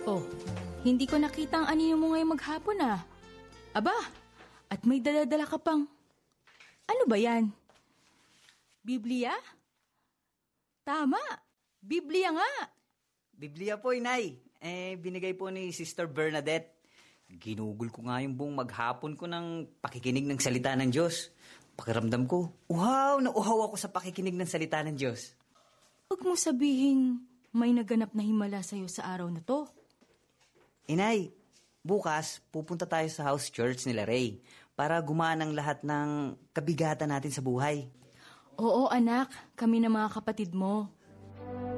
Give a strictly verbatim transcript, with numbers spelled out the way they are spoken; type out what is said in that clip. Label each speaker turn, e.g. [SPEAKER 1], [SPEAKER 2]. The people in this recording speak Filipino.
[SPEAKER 1] Oh, hindi ko nakita ang anino mo ngayong maghapon ah. Aba, at may dala-dala ka pang. Ano ba yan? Biblia? Tama, Biblia nga.
[SPEAKER 2] Biblia po, Inay. Eh, binigay po ni Sister Bernadette. Ginugol ko nga yung buong maghapon ko ng pakikinig ng salita ng Diyos. Pakiramdam ko, wow, nauhaw ako sa pakikinig ng salita ng Diyos.
[SPEAKER 1] Huwag mo sabihin may naganap na himala sa'yo sa araw na to.
[SPEAKER 2] Inay, bukas pupunta tayo sa house church nila Ray para gumaan ang lahat ng kabigatan natin sa buhay.
[SPEAKER 1] Oo anak, kami na mga kapatid mo.